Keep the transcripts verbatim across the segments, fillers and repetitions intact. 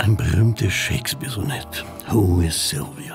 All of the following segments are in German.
Ein berühmtes Shakespeare-Sonett. Who is Sylvia?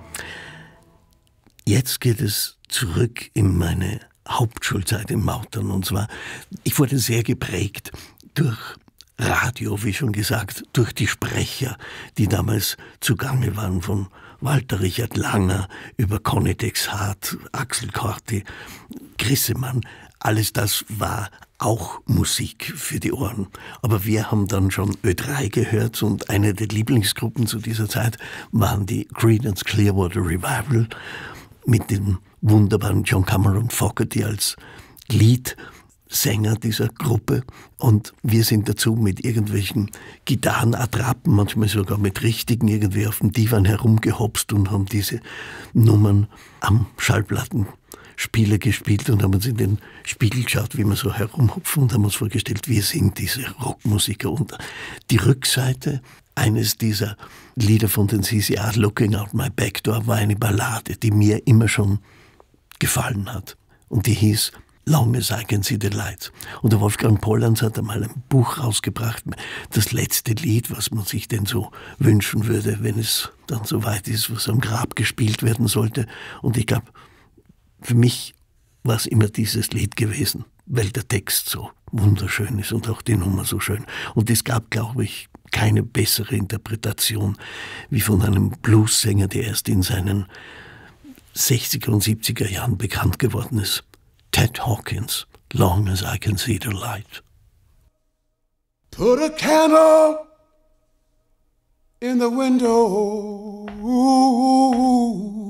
Jetzt geht es zurück in meine Hauptschulzeit in Mautern. Und zwar, ich wurde sehr geprägt durch Radio, wie schon gesagt, durch die Sprecher, die damals zugange waren, von Walter Richard Langer über Conny Dexhart, Axel Corti, Grissemann. Alles das war auch Musik für die Ohren. Aber wir haben dann schon Ö drei gehört und eine der Lieblingsgruppen zu dieser Zeit waren die Creedence Clearwater Revival mit dem wunderbaren John Cameron Fogerty als Leadsänger dieser Gruppe. Und wir sind dazu mit irgendwelchen Gitarrenattrappen, manchmal sogar mit richtigen, irgendwie auf dem Divan herumgehopst und haben diese Nummern am Schallplatten Spiele gespielt und haben uns in den Spiegel geschaut, wie wir so herumhupfen und haben uns vorgestellt, wir sind diese Rockmusiker. Und die Rückseite eines dieser Lieder von den C C A, Looking Out My Back Door, war eine Ballade, die mir immer schon gefallen hat. Und die hieß Long as I Can See the Light. Und der Wolfgang Pollanz hat einmal ein Buch rausgebracht, das letzte Lied, was man sich denn so wünschen würde, wenn es dann so weit ist, was am Grab gespielt werden sollte. Und ich glaube, für mich war es immer dieses Lied gewesen, weil der Text so wunderschön ist und auch die Nummer so schön. Und es gab, glaube ich, keine bessere Interpretation wie von einem Bluessänger, der erst in seinen sechziger und siebziger Jahren bekannt geworden ist. Ted Hawkins, Long as I Can See the Light. Put a candle in the window.